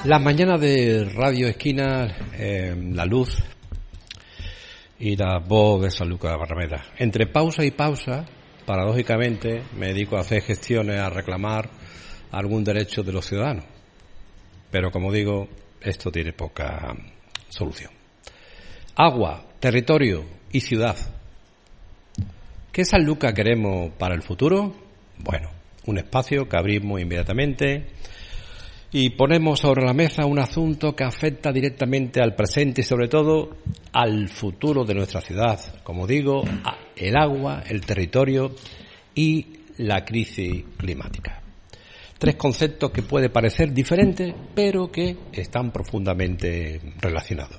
Las mañanas de Radio Esquina, la luz y la voz de Sanlúcar de Barrameda. Entre pausa y pausa, paradójicamente, me dedico a hacer gestiones, a reclamar algún derecho de los ciudadanos. Pero como digo, esto tiene poca solución. Agua, territorio y ciudad. ¿Qué Sanlúcar queremos para el futuro? Bueno, un espacio que abrimos inmediatamente y ponemos sobre la mesa un asunto que afecta directamente al presente y sobre todo al futuro de nuestra ciudad. Como digo, el agua, el territorio y la crisis climática. Tres conceptos que pueden parecer diferentes, pero que están profundamente relacionados.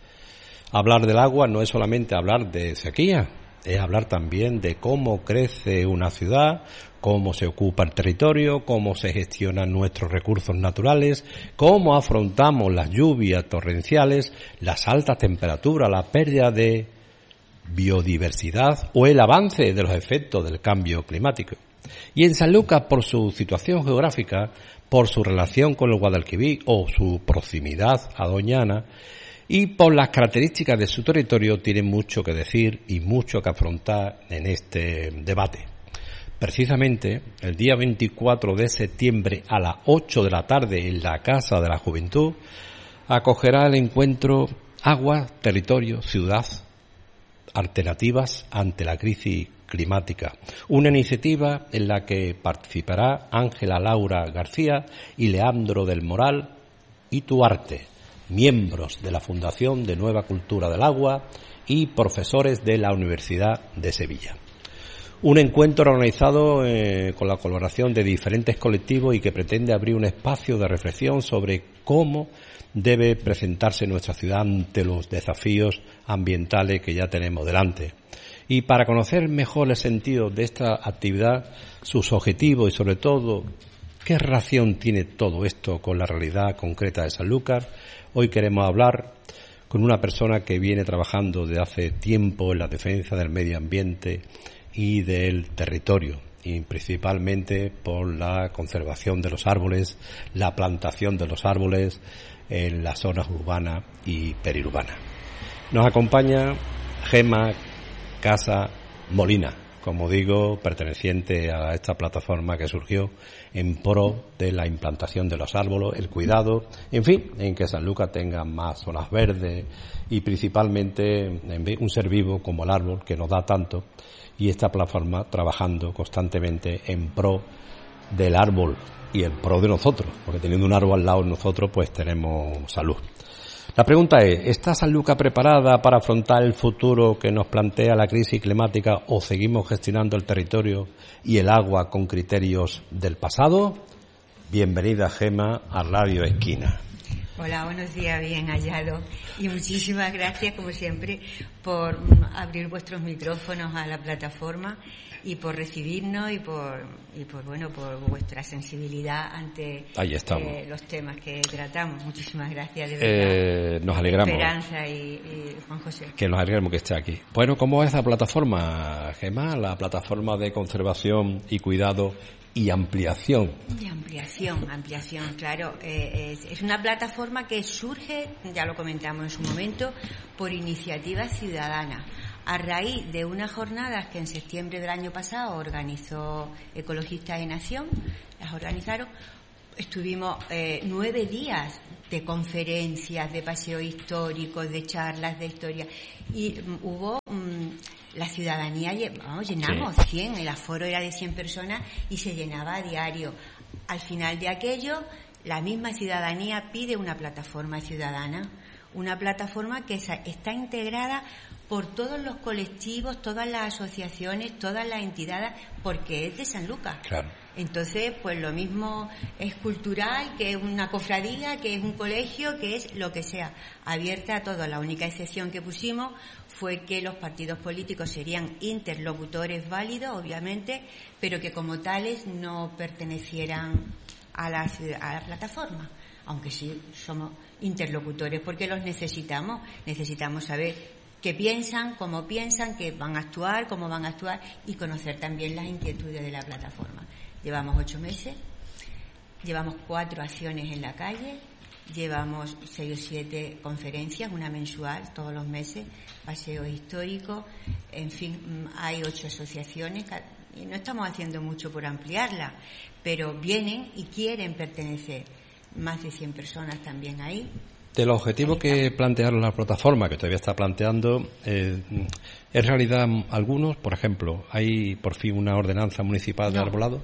Hablar del agua no es solamente hablar de sequía, es hablar también de cómo crece una ciudad, cómo se ocupa el territorio, cómo se gestionan nuestros recursos naturales, cómo afrontamos las lluvias torrenciales, las altas temperaturas, la pérdida de biodiversidad o el avance de los efectos del cambio climático. Y en Sanlúcar, por su situación geográfica, por su relación con el Guadalquivir o su proximidad a Doñana, y por las características de su territorio, tiene mucho que decir y mucho que afrontar en este debate. Precisamente, el día 24 de septiembre a las 8 de la tarde en la Casa de la Juventud, acogerá el encuentro Agua, Territorio, Ciudad, Alternativas ante la crisis climática. Una iniciativa en la que participará Ángela Laura García y Leandro del Moral y Tuarte, miembros de la Fundación de Nueva Cultura del Agua y profesores de la Universidad de Sevilla. Un encuentro organizado con la colaboración de diferentes colectivos y que pretende abrir un espacio de reflexión sobre cómo debe presentarse nuestra ciudad ante los desafíos ambientales que ya tenemos delante. Y para conocer mejor el sentido de esta actividad, sus objetivos y sobre todo qué relación tiene todo esto con la realidad concreta de Sanlúcar, hoy queremos hablar con una persona que viene trabajando desde hace tiempo en la defensa del medio ambiente y del territorio, y principalmente por la conservación de los árboles, la plantación de los árboles en las zonas urbanas y periurbanas. Nos acompaña Gemma Casa Molina, como digo, perteneciente a esta plataforma que surgió en pro de la implantación de los árboles, el cuidado, en fin, en que Sanlúcar tenga más zonas verdes y principalmente un ser vivo como el árbol que nos da tanto, y esta plataforma trabajando constantemente en pro del árbol y en pro de nosotros, porque teniendo un árbol al lado de nosotros pues tenemos salud. La pregunta es, ¿está Sanlúcar preparada para afrontar el futuro que nos plantea la crisis climática o seguimos gestionando el territorio y el agua con criterios del pasado? Bienvenida, Gemma, a Radio Esquina. Hola, buenos días, bien hallado. Y muchísimas gracias, como siempre, por abrir vuestros micrófonos a la plataforma y por recibirnos y por vuestra sensibilidad ante los temas que tratamos. Muchísimas gracias, de verdad. Nos alegramos. Esperanza y Juan José. Que nos alegramos que esté aquí. Bueno, ¿cómo es la plataforma, Gemma? La plataforma de conservación y cuidado y ampliación. Y ampliación, claro. Es una plataforma que surge, ya lo comentamos en su momento, por iniciativa ciudadana. A raíz de unas jornadas que en septiembre del año pasado organizó Ecologistas en Acción, las organizaron, estuvimos 9 días de conferencias, de paseos históricos, de charlas de historia, y hubo la ciudadanía, llenamos 100, el aforo era de 100 personas y se llenaba a diario. Al final de aquello, la misma ciudadanía pide una plataforma ciudadana, una plataforma que está integrada por todos los colectivos, todas las asociaciones, todas las entidades, porque es de Sanlúcar. Claro. Entonces, pues lo mismo es cultural, que es una cofradía, que es un colegio, que es lo que sea, abierta a todo. La única excepción que pusimos fue que los partidos políticos serían interlocutores válidos, obviamente, pero que como tales no pertenecieran a la plataforma, aunque sí somos interlocutores porque los necesitamos saber qué piensan, cómo piensan, qué van a actuar, cómo van a actuar y conocer también las inquietudes de la plataforma. Llevamos 8 meses, llevamos 4 acciones en la calle, llevamos 6 o 7 conferencias, una mensual, todos los meses, paseos históricos, en fin, hay 8 asociaciones, y no estamos haciendo mucho por ampliarla, pero vienen y quieren pertenecer. Más de 100 personas también ahí. De los objetivos que plantearon la plataforma, que todavía está planteando, ¿en realidad algunos? Por ejemplo, ¿hay por fin una ordenanza municipal de arbolado?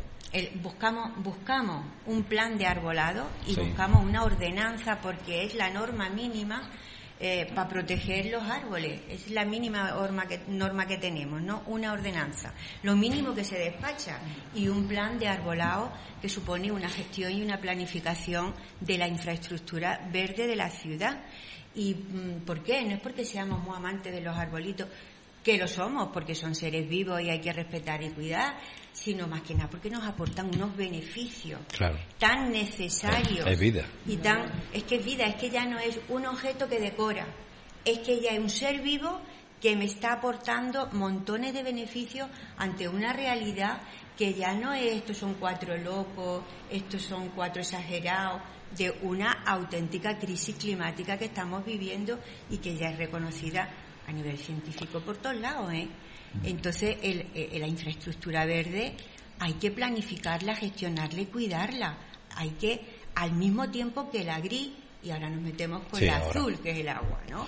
Buscamos un plan de arbolado y sí. buscamos una ordenanza porque es la norma mínima para proteger los árboles. Es la mínima norma que tenemos, ¿no? Una ordenanza. Lo mínimo que se despacha y un plan de arbolado que supone una gestión y una planificación de la infraestructura verde de la ciudad. ¿Y por qué? No es porque seamos muy amantes de los arbolitos, que lo somos, porque son seres vivos y hay que respetar y cuidar, sino más que nada porque nos aportan unos beneficios tan necesarios. Es vida. Es que es vida, es que ya no es un objeto que decora, es que ya es un ser vivo que me está aportando montones de beneficios ante una realidad que ya no es estos son 4 locos, estos son 4 exagerados, de una auténtica crisis climática que estamos viviendo y que ya es reconocida a nivel científico por todos lados, ¿eh? Entonces, la infraestructura verde hay que planificarla, gestionarla y cuidarla. Hay que, al mismo tiempo que la gris, y ahora nos metemos con la azul, que es el agua, ¿no?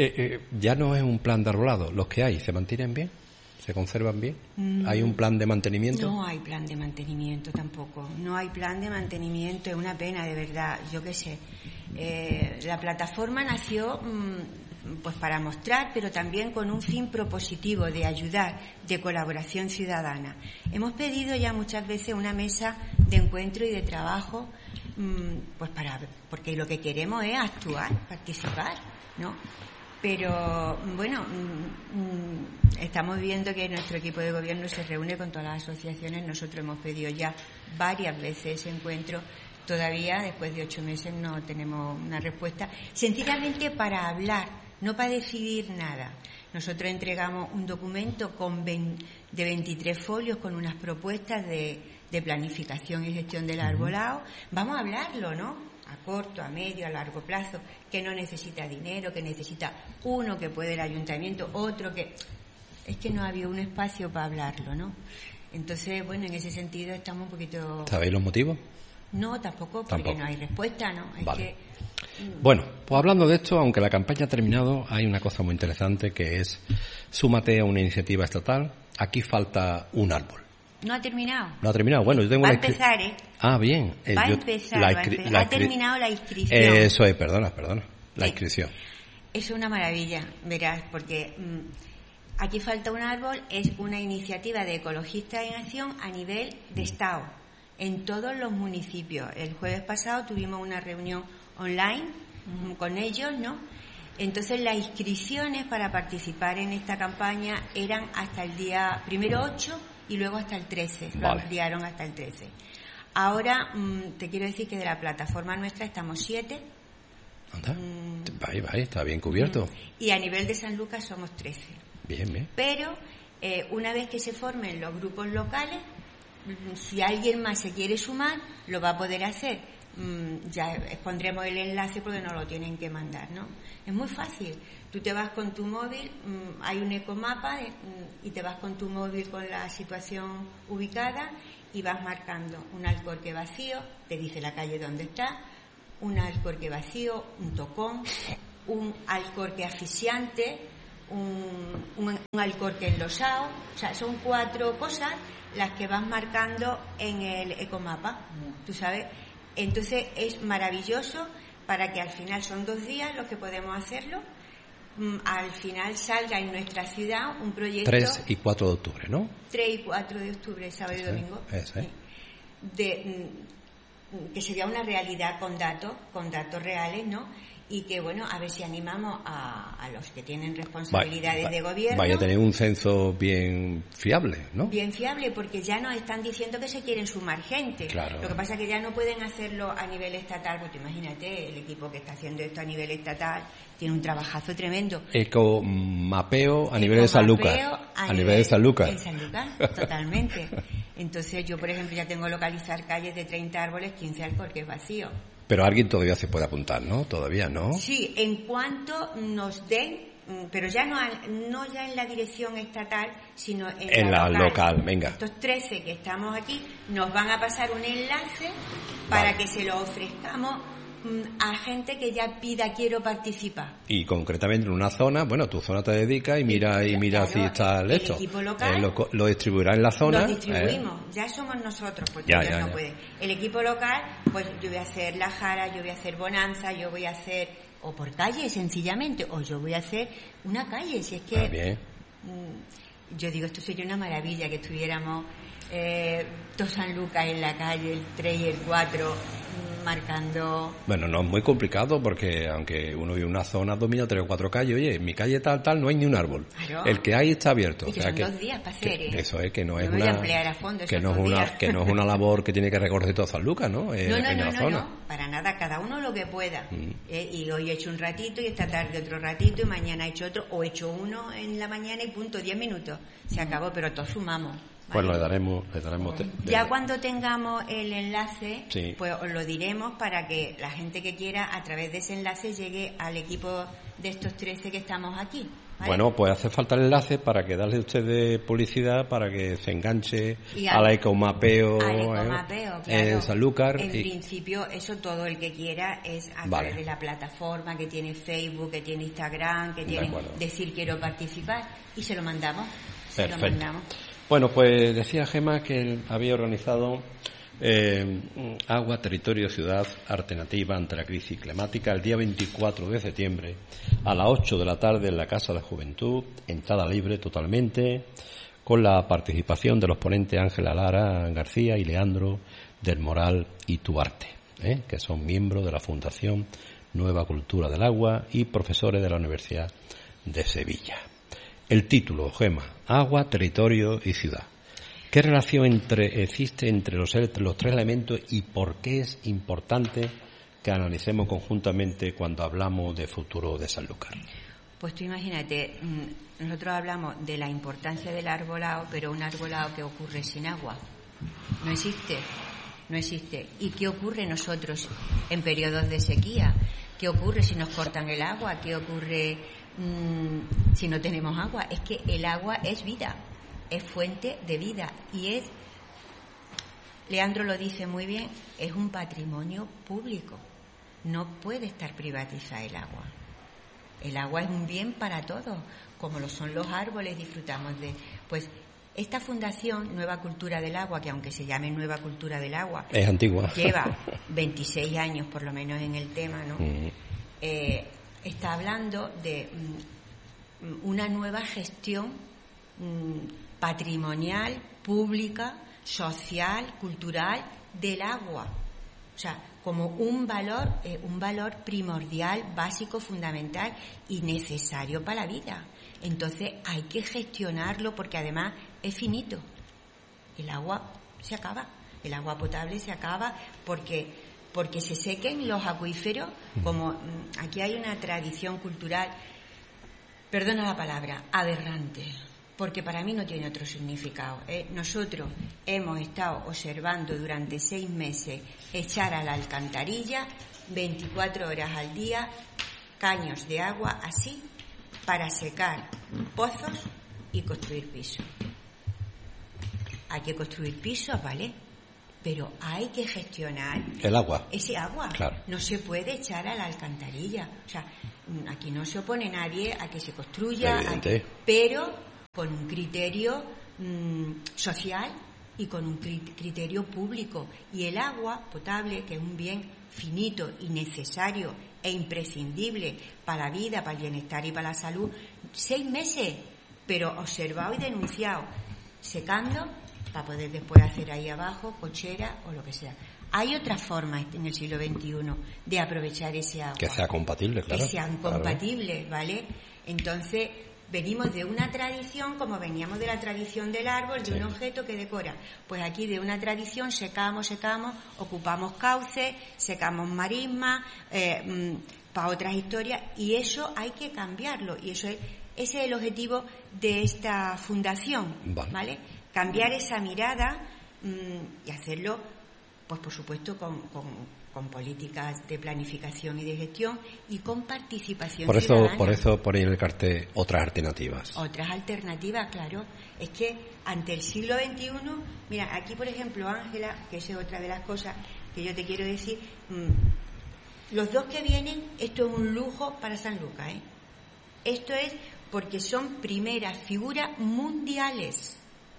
Ya no es un plan de arbolado. ¿Los que hay se mantienen bien? ¿Se conservan bien? ¿Hay un plan de mantenimiento? No hay plan de mantenimiento tampoco. No hay plan de mantenimiento. Es una pena, de verdad. Yo qué sé. La plataforma nació pues para mostrar, pero también con un fin propositivo de ayudar, de colaboración ciudadana. Hemos pedido ya muchas veces una mesa de encuentro y de trabajo, pues porque lo que queremos es actuar, participar, ¿no? Pero bueno, estamos viendo que nuestro equipo de gobierno se reúne con todas las asociaciones. Nosotros hemos pedido ya varias veces ese encuentro. Todavía, después de 8 meses, no tenemos una respuesta. Sencillamente para hablar, no para decidir nada. Nosotros entregamos un documento de 23 folios con unas propuestas de planificación y gestión del arbolado. Vamos a hablarlo, ¿no? A corto, a medio, a largo plazo, que no necesita dinero, que necesita uno que puede el ayuntamiento, otro que... Es que no había un espacio para hablarlo, ¿no? Entonces, bueno, en ese sentido estamos un poquito... ¿Sabéis los motivos? No, tampoco, porque no hay respuesta, ¿no? Es vale. Bueno, pues hablando de esto, aunque la campaña ha terminado, hay una cosa muy interesante que es súmate a una iniciativa estatal. Aquí falta un árbol. ¿No ha terminado? No ha terminado. Bueno, yo tengo va a empezar, ¿eh? Ah, bien. Va a empezar. Ha terminado la inscripción. Eso es, perdona. La inscripción. Es una maravilla, verás, porque aquí falta un árbol es una iniciativa de ecologistas en acción a nivel de Estado, en todos los municipios. El jueves pasado tuvimos una reunión online con ellos, ¿no? Entonces las inscripciones para participar en esta campaña eran hasta el día primero 8 y luego hasta el 13, lo ampliaron hasta el 13. Ahora te quiero decir que de la plataforma nuestra estamos 7. Anda, está bien cubierto. Y a nivel de San Lucas somos 13. Bien. Pero una vez que se formen los grupos locales, si alguien más se quiere sumar, lo va a poder hacer. Ya expondremos el enlace porque no lo tienen que mandar, ¿no? Es muy fácil. Tú te vas con tu móvil, hay un ecomapa y te vas con tu móvil con la situación ubicada y vas marcando un alcorque vacío, te dice la calle donde está, un alcorque vacío, un tocón, un alcorque asfixiante, un alcorque enlosado. O sea, son 4 cosas las que vas marcando en el ecomapa, tú sabes. Entonces es maravilloso para que al final son 2 días los que podemos hacerlo. Al final salga en nuestra ciudad un proyecto 3 y 4 de octubre, ¿no? 3 y 4 de octubre, sábado y domingo. Que sería una realidad con datos reales, ¿no? Y que, bueno, a ver si animamos a los que tienen responsabilidades de gobierno. Vaya a tener un censo bien fiable, ¿no? Bien fiable, porque ya nos están diciendo que se quieren sumar gente. Claro. Lo que pasa es que ya no pueden hacerlo a nivel estatal, porque imagínate, el equipo que está haciendo esto a nivel estatal tiene un trabajazo tremendo. Ecomapeo a nivel de San Lucas. A nivel de San Lucas. En San Lucas, totalmente. Entonces yo, por ejemplo, ya tengo localizar calles de 30 árboles, 15 alcorques vacíos. Pero alguien todavía se puede apuntar, ¿no? Todavía, ¿no? Sí, en cuanto nos den, pero ya no ya en la dirección estatal, sino en la local. Venga. Estos 13 que estamos aquí nos van a pasar un enlace para que se lo ofrezcamos a gente que ya pida quiero participar. Y concretamente en una zona, bueno, tu zona te dedica y mira claro, si está el hecho. Equipo local lo distribuirá en la zona. Lo distribuimos, ya somos nosotros, porque ellos no pueden. El equipo local, pues yo voy a hacer La Jara, yo voy a hacer Bonanza, yo voy a hacer, o por calle sencillamente, o yo voy a hacer una calle, si es que bien. Yo digo, esto sería una maravilla que estuviéramos todo San Lucas en la calle, el 3 y el 4 marcando. Bueno, no es muy complicado porque aunque uno vive en una zona domina 3 o 4 calles, oye, en mi calle tal no hay ni un árbol. Claro. El que hay está abierto. Y que son 2 días para hacer, eso es, que no es me voy a emplear a fondo que no es una labor que tiene que recorrer todo San Lucas, ¿no? No, para nada, cada uno lo que pueda. Y hoy he hecho un ratito y esta tarde otro ratito y mañana he hecho otro, o he hecho uno en la mañana y punto, 10 minutos. Se acabó, pero todos sumamos. Pues le daremos ya cuando tengamos el enlace, sí, pues os lo diremos para que la gente que quiera a través de ese enlace llegue al equipo de estos 13 que estamos aquí, ¿vale? Bueno, pues hace falta el enlace para que darle ustedes publicidad para que se enganche al ecomapeo, claro. En Sanlúcar. En principio, eso todo el que quiera es a través de la plataforma que tiene Facebook, que tiene Instagram, que tiene decir quiero participar y se lo mandamos. Perfecto. Bueno, pues decía Gemma que él había organizado Agua, Territorio, Ciudad, Alternativa ante la crisis climática el día 24 de septiembre a las 8 de la tarde en la Casa de la Juventud, entrada libre totalmente, con la participación de los ponentes Ángela Lara García y Leandro del Moral y Tuarte, que son miembros de la Fundación Nueva Cultura del Agua y profesores de la Universidad de Sevilla. El título, Gemma, Agua, Territorio y Ciudad. ¿Qué relación existe entre los 3 elementos y por qué es importante que analicemos conjuntamente cuando hablamos de futuro de Sanlúcar? Pues tú imagínate, nosotros hablamos de la importancia del arbolado, pero un arbolado que ocurre sin agua. No existe. ¿Y qué ocurre nosotros en periodos de sequía? ¿Qué ocurre si nos cortan el agua? ¿Qué ocurre si no tenemos agua? Es que el agua es vida, es fuente de vida y Leandro lo dice muy bien, es un patrimonio público. No puede estar privatizada el agua. El agua es un bien para todos, como lo son los árboles, disfrutamos de. Pues esta fundación Nueva Cultura del Agua, que aunque se llame Nueva Cultura del Agua, es antigua, lleva 26 años por lo menos en el tema, ¿no? Está hablando de una nueva gestión patrimonial, pública, social, cultural del agua. O sea, como un valor primordial, básico, fundamental y necesario para la vida. Entonces hay que gestionarlo porque además es finito. El agua se acaba, el agua potable se acaba porque se sequen los acuíferos. Como aquí hay una tradición cultural, perdona la palabra, aberrante, porque para mí no tiene otro significado. Nosotros hemos estado observando durante 6 meses echar a la alcantarilla 24 horas al día caños de agua así para secar pozos y construir pisos. Hay que construir pisos, ¿vale? Pero hay que gestionar el agua. Ese agua. Claro. No se puede echar a la alcantarilla. O sea, aquí no se opone nadie a que se construya, pero con un criterio social y con un criterio público. Y el agua potable, que es un bien finito y necesario e imprescindible para la vida, para el bienestar y para la salud, 6 meses, pero observado y denunciado, secando para poder después hacer ahí abajo cochera o lo que sea. Hay otras formas en el siglo XXI de aprovechar ese agua. Que sea compatible, claro. Que sean compatibles, ¿vale? Entonces, venimos de una tradición, como veníamos de la tradición del árbol, de un objeto que decora. Pues aquí de una tradición secamos, ocupamos cauces, secamos marismas, para otras historias, y eso hay que cambiarlo. Y ese es el objetivo de esta fundación, ¿vale? Cambiar esa mirada y hacerlo, pues por supuesto, con políticas de planificación y de gestión y con participación por ciudadana. eso ponéis en el cartel otras alternativas. Otras alternativas, claro. Es que ante el siglo XXI, mira, aquí por ejemplo, Ángela, que esa es otra de las cosas que yo te quiero decir, los dos que vienen, esto es un lujo para Sanlúcar, ¿eh? Esto es porque son primeras figuras mundiales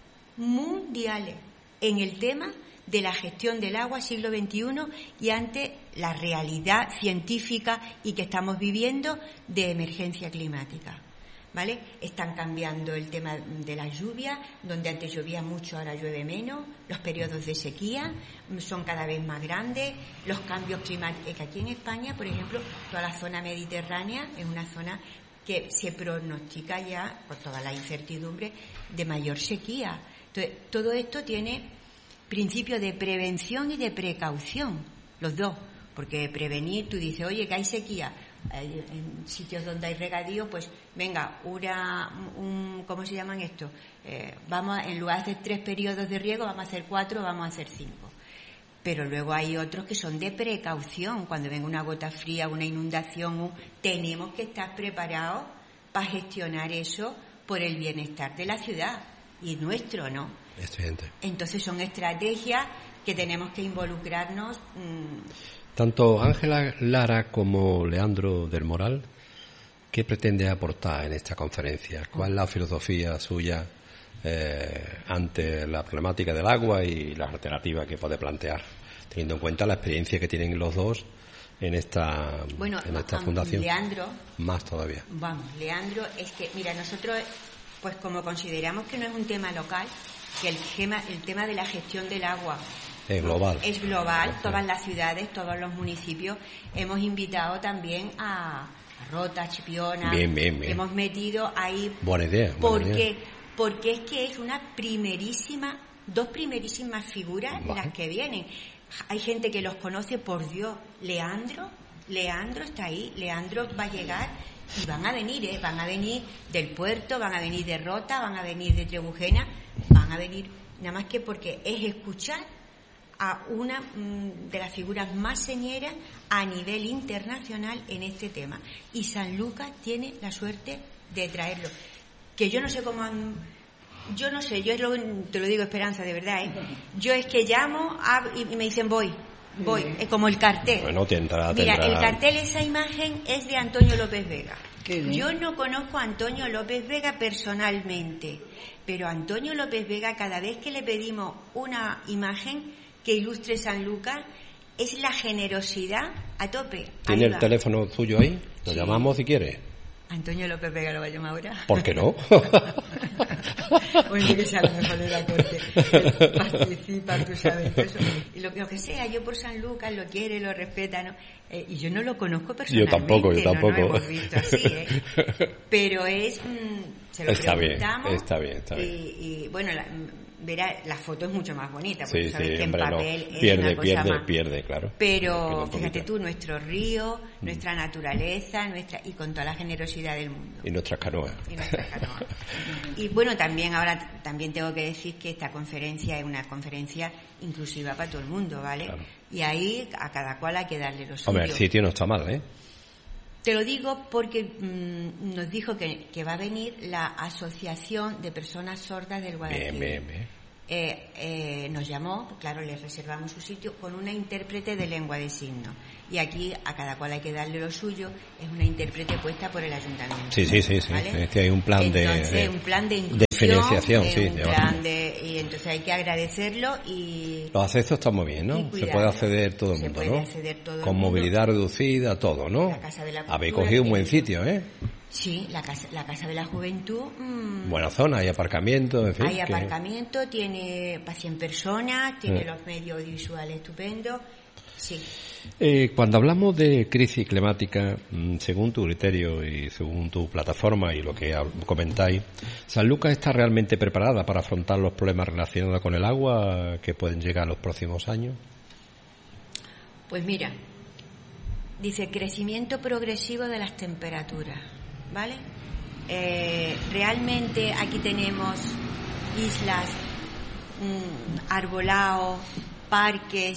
en el tema de la gestión del agua siglo XXI y ante la realidad científica y que estamos viviendo de emergencia climática, ¿vale? Están cambiando el tema de las lluvias, donde antes llovía mucho, ahora llueve menos, los periodos de sequía son cada vez más grandes, los cambios climáticos. Aquí en España, por ejemplo, toda la zona mediterránea es una zona que se pronostica ya, por toda la incertidumbre, de mayor sequía. Entonces, todo esto tiene principio de prevención y de precaución, los dos, porque prevenir, tú dices, oye, que hay sequía, en sitios donde hay regadío, pues venga, ¿cómo se llaman esto? Vamos, en lugar de hacer 3 periodos de riego, vamos a hacer 4, vamos a hacer 5. Pero luego hay otros que son de precaución. Cuando venga una gota fría, una inundación, tenemos que estar preparados para gestionar eso por el bienestar de la ciudad y nuestro, ¿no? Excelente. Entonces son estrategias que tenemos que involucrarnos. Tanto Ángela Lara como Leandro del Moral, ¿qué pretende aportar en esta conferencia? ¿Cuál es la filosofía suya ante la problemática del agua y las alternativas que puede plantear, teniendo en cuenta la experiencia que tienen los dos en esta fundación? Leandro, más todavía. Vamos, Leandro, es que, mira, nosotros, pues como consideramos que no es un tema local, que el tema de la gestión del agua es global. Es global, todas las ciudades, todos los municipios. Hemos invitado también a Rota, Chipiona. Bien. Hemos metido ahí. Buena idea. Porque es que es dos primerísimas figuras las que vienen. Hay gente que los conoce, por Dios. Leandro está ahí. Leandro va a llegar y van a venir del puerto, van a venir de Rota, van a venir de Trebujena, van a venir nada más que porque es escuchar a una de las figuras más señeras a nivel internacional en este tema. Y Sanlúcar tiene la suerte de traerlo. Que yo no sé cómo yo te lo digo, Esperanza, de verdad, ¿eh? Yo es que llamo y me dicen voy, es como el cartel. Bueno, tendrá. Mira, el cartel, esa imagen es de Antonio López Vega. Yo no conozco a Antonio López Vega personalmente, pero Antonio López Vega, cada vez que le pedimos una imagen que ilustre Sanlúcar, es la generosidad a tope. ¿Tiene el teléfono suyo ahí? Lo llamamos si quiere. Antonio López Vega lo va a llamar ahora. ¿Por qué no? Oye, que sea lo mejor de la corte. Participa, tú sabes. Eso. Y lo que sea, yo por Sanlúcar lo quiere, lo respeta, ¿no? Y yo no lo conozco personalmente. Yo tampoco. No hemos visto así, ¿eh? Pero se lo preguntamos. Está bien. Y bueno, verá, la foto es mucho más bonita, porque sí, sabes que en papel no. es una cosa más. Pierde, claro. Pero fíjate tú, nuestro río, nuestra naturaleza, y con toda la generosidad del mundo. Y nuestras canoas. Y bueno, también tengo que decir que esta conferencia es una conferencia inclusiva para todo el mundo, ¿vale? Claro. Y ahí a cada cual hay que darle lo suyo. Hombre, el sitio no está mal, ¿eh? Te lo digo porque nos dijo que va a venir la Asociación de Personas Sordas del Guadalquivir. Bien. Nos llamó, claro, les reservamos su sitio con una intérprete de lengua de signos. Y aquí a cada cual hay que darle lo suyo, es una intérprete puesta por el ayuntamiento. Sí. ¿vale? Es que hay un plan un plan de inclusión, financiación, y entonces hay que agradecerlo. Y los accesos están muy bien, ¿no? Se puede acceder todo el mundo, ¿no? Con movilidad reducida, todo, ¿no? La Casa de la Cultura, habéis cogido un buen sitio, ¿eh? Sí, la casa de la Juventud. Buena zona, hay aparcamiento, en fin. Hay aparcamiento, tiene para 100 personas, tiene los medios audiovisuales estupendos. Sí. Cuando hablamos de crisis climática, según tu criterio y según tu plataforma y lo que comentáis, ¿Sanlúcar está realmente preparada para afrontar los problemas relacionados con el agua que pueden llegar en los próximos años? Pues mira, dice crecimiento progresivo de las temperaturas, ¿vale? Realmente aquí tenemos islas, arbolados, parques,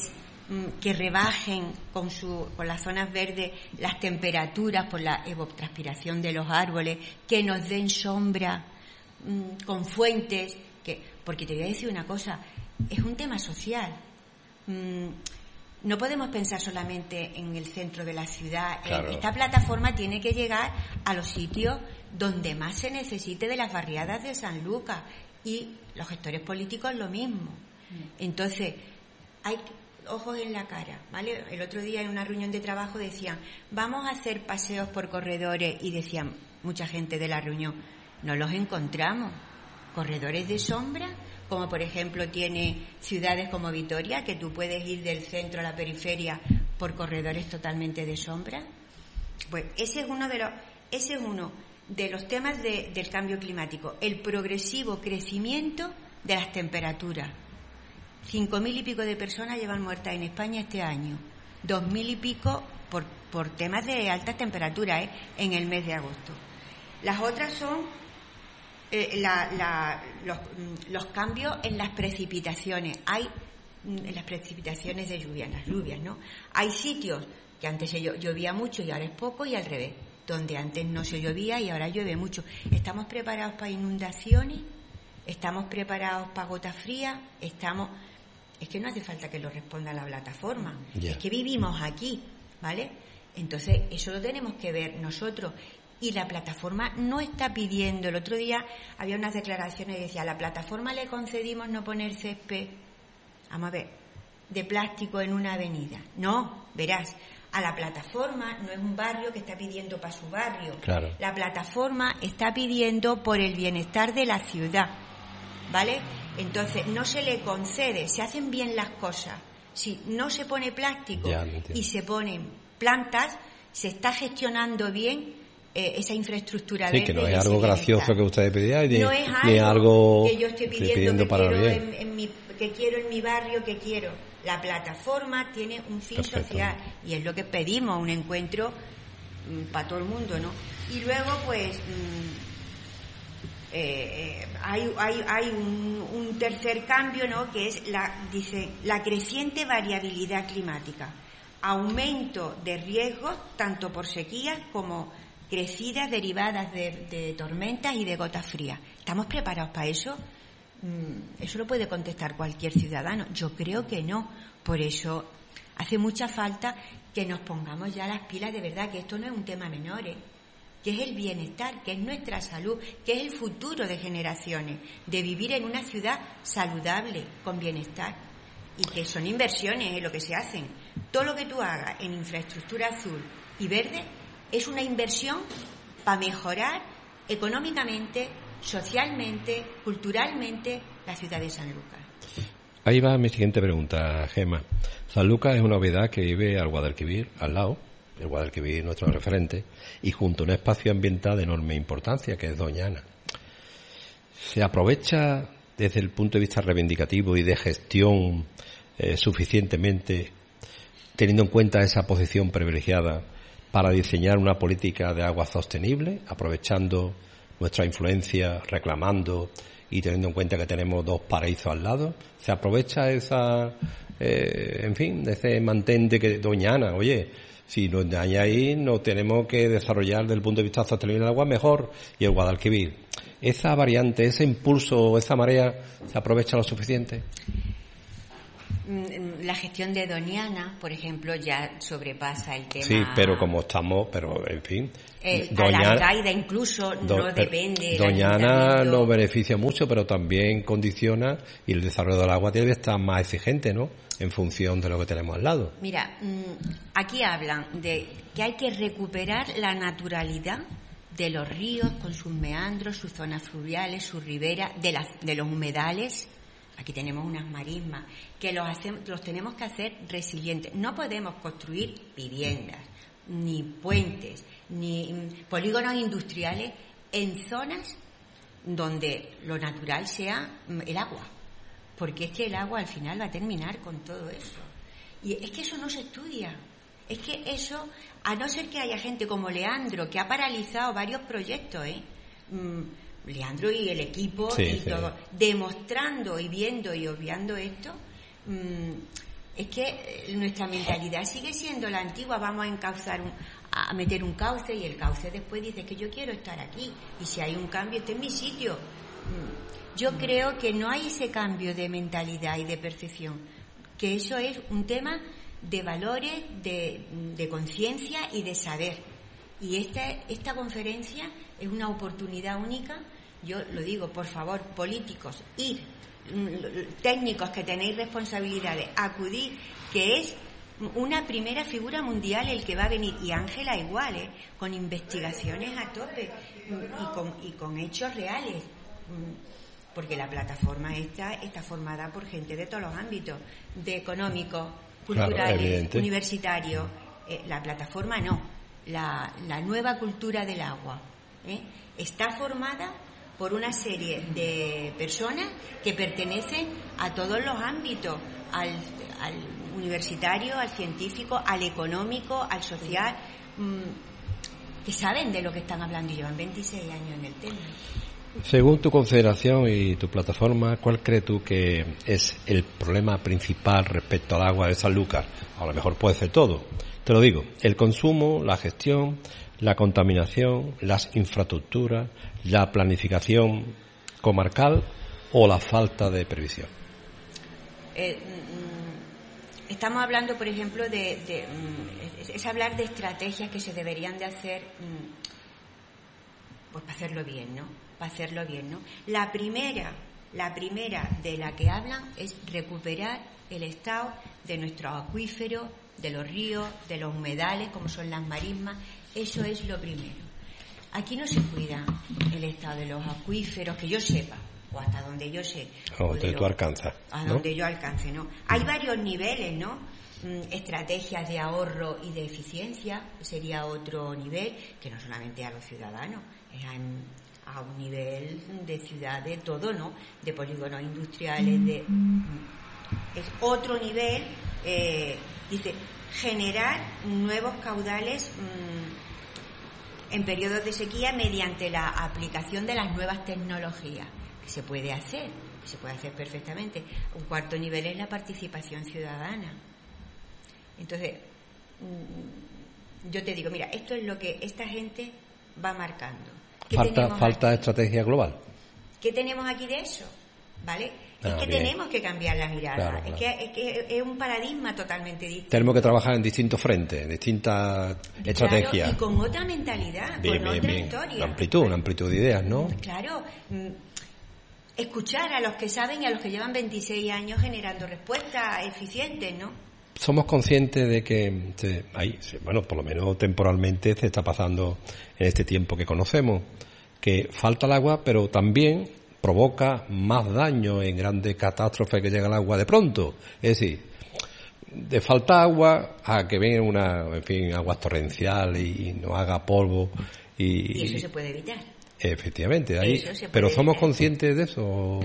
que rebajen con las zonas verdes las temperaturas por la evapotranspiración de los árboles, que nos den sombra con fuentes, porque te voy a decir una cosa, es un tema social. No podemos pensar solamente en el centro de la ciudad. Claro. Esta plataforma tiene que llegar a los sitios donde más se necesite de las barriadas de Sanlúcar, y los gestores políticos lo mismo. Entonces, hay ojos en la cara, ¿vale? El otro día en una reunión de trabajo decían, vamos a hacer paseos por corredores, y decían mucha gente de la reunión, no los encontramos. Corredores de sombra, como por ejemplo tiene ciudades como Vitoria, que tú puedes ir del centro a la periferia por corredores totalmente de sombra. Pues ese es uno de los temas del cambio climático, el progresivo crecimiento de las temperaturas. 5.000 y pico de personas llevan muertas en España este año, 2.000 y pico por temas de altas temperaturas en el mes de agosto. Las otras son los cambios en las precipitaciones. Hay en las precipitaciones de lluvia, en las lluvias, ¿no? Hay sitios que antes se llovía mucho y ahora es poco, y al revés, donde antes no se llovía y ahora llueve mucho. ¿Estamos preparados para inundaciones? ¿Estamos preparados para gotas frías? Es que no hace falta que lo responda la plataforma. Yeah. Es que vivimos aquí, ¿vale? Entonces, eso lo tenemos que ver nosotros. Y la plataforma no está pidiendo. El otro día había unas declaraciones que decía, a la plataforma le concedimos no poner césped, vamos a ver, de plástico en una avenida. No, verás, a la plataforma no es un barrio que está pidiendo para su barrio. Claro. La plataforma está pidiendo por el bienestar de la ciudad, ¿vale? Entonces no se le concede, se hacen bien las cosas. Si no se pone plástico y se ponen plantas, se está gestionando bien esa infraestructura verde. Sí, que no es algo gracioso que ustedes pedían, no es ni algo que yo estoy pidiendo que para quiero que quiero en mi barrio, que quiero. La plataforma tiene un fin social, y es lo que pedimos, un encuentro para todo el mundo, ¿no? Y luego, pues, hay un tercer cambio, ¿no? Que es la creciente variabilidad climática, aumento de riesgos tanto por sequías como crecidas derivadas de tormentas y de gotas frías. ¿Estamos preparados para eso? Eso lo puede contestar cualquier ciudadano. Yo creo que no. Por eso hace mucha falta que nos pongamos ya las pilas de verdad, que esto no es un tema menor, que es el bienestar, que es nuestra salud, que es el futuro de generaciones, de vivir en una ciudad saludable, con bienestar, y que son inversiones lo que se hacen. Todo lo que tú hagas en infraestructura azul y verde es una inversión para mejorar económicamente, socialmente, culturalmente la ciudad de Sanlúcar. Ahí va mi siguiente pregunta, Gemma. Sanlúcar es una obviedad que vive al Guadalquivir, al lado, el Guadalquivir nuestro referente, y junto a un espacio ambiental de enorme importancia, que es Doñana. ¿Se aprovecha desde el punto de vista reivindicativo y de gestión suficientemente, teniendo en cuenta esa posición privilegiada, para diseñar una política de agua sostenible, aprovechando nuestra influencia, reclamando y teniendo en cuenta que tenemos dos paraísos al lado? ¿Se aprovecha esa, ese mantén de que Doñana, oye, si nos daña ahí, nos tenemos que desarrollar desde el punto de vista sostenible del agua mejor, y el Guadalquivir? ¿Esa variante, ese impulso, esa marea, se aprovecha lo suficiente? La gestión de Doñana, por ejemplo, ya sobrepasa el tema. Sí, pero como estamos, en fin. Doñana, a la Alcaida incluso no depende. Doñana nos beneficia mucho, pero también condiciona, y el desarrollo del agua debe estar más exigente, ¿no? En función de lo que tenemos al lado. Mira, aquí hablan de que hay que recuperar la naturalidad de los ríos con sus meandros, sus zonas fluviales, sus riberas, de los humedales. Aquí tenemos unas marismas que los tenemos que hacer resilientes. No podemos construir viviendas, ni puentes, ni polígonos industriales en zonas donde lo natural sea el agua. Porque es que el agua al final va a terminar con todo eso. Y es que eso no se estudia. Es que eso, a no ser que haya gente como Leandro, que ha paralizado varios proyectos, Leandro y el equipo todo, demostrando y viendo y obviando esto, Es que nuestra mentalidad sigue siendo la antigua, vamos a encauzar, a meter un cauce, y el cauce después dice que yo quiero estar aquí, y si hay un cambio, este es mi sitio. Yo creo que no hay ese cambio de mentalidad y de percepción, que eso es un tema de valores, de conciencia y de saber. Y esta conferencia es una oportunidad única. Yo lo digo, por favor, políticos, técnicos que tenéis responsabilidades, acudir, que es una primera figura mundial el que va a venir, y Ángela igual, con investigaciones a tope y con hechos reales, porque la plataforma está formada por gente de todos los ámbitos, de económicos, culturales, claro, universitarios. La plataforma no, la nueva cultura del agua está formada por una serie de personas que pertenecen a todos los ámbitos, al universitario, al científico, al económico, al social, que saben de lo que están hablando y llevan 26 años en el tema. Según tu consideración y tu plataforma, ¿cuál crees tú que es el problema principal respecto al agua de Sanlúcar? A lo mejor puede ser todo. Te lo digo, el consumo, la gestión, la contaminación, las infraestructuras, la planificación comarcal o la falta de previsión. Estamos hablando, por ejemplo, es hablar de estrategias que se deberían de hacer, pues para hacerlo bien, ¿no? Para hacerlo bien, ¿no? La primera de la que hablan es recuperar el estado de nuestros acuíferos, de los ríos, de los humedales, como son las marismas. Eso es lo primero. Aquí no se cuida el estado de los acuíferos, que yo sepa, o hasta donde yo sé. Donde tú alcanzas, ¿no? A donde yo alcance, ¿no? Hay varios niveles, ¿no? Estrategias de ahorro y de eficiencia sería otro nivel, que no solamente a los ciudadanos, es a un nivel de ciudad, de todo, ¿no? De polígonos industriales, es otro nivel, dice, generar nuevos caudales en periodos de sequía mediante la aplicación de las nuevas tecnologías, que se puede hacer perfectamente. Un cuarto nivel es la participación ciudadana. Entonces, yo te digo, mira, esto es lo que esta gente va marcando. Falta estrategia global. ¿Qué tenemos aquí de eso? ¿Vale? Es que tenemos que cambiar la mirada. Claro. Es que es un paradigma totalmente distinto. Tenemos que trabajar en distintos frentes, en distintas estrategias. Y con otra mentalidad, con otra historia. Una amplitud de ideas, ¿no? Claro. Escuchar a los que saben y a los que llevan 26 años generando respuestas eficientes, ¿no? Somos conscientes de que por lo menos temporalmente se está pasando en este tiempo que conocemos, que falta el agua, pero también provoca más daño en grandes catástrofes que llega el agua de pronto. Es decir, de falta agua a que venga aguas torrenciales y no haga polvo. Y eso se puede evitar. Efectivamente, pero ¿somos conscientes de eso?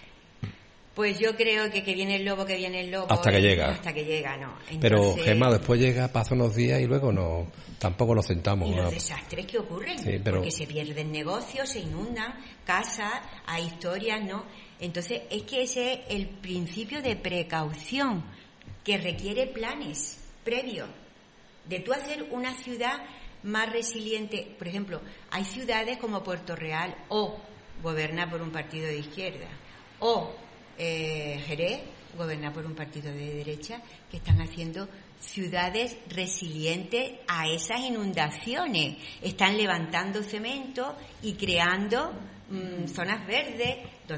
Pues yo creo que viene el lobo, hasta que llega. Hasta que llega, ¿no? Entonces, pero, Gemma, después llega, pasa unos días y luego tampoco nos sentamos. Y los desastres que ocurren, porque se pierden negocios, se inundan casas, hay historias, ¿no? Entonces, es que ese es el principio de precaución que requiere planes previos. De tú hacer una ciudad más resiliente. Por ejemplo, hay ciudades como Puerto Real, o gobernada por un partido de izquierda, o Jerez, gobernada por un partido de derecha, que están haciendo ciudades resilientes a esas inundaciones. Están levantando cemento y creando zonas verdes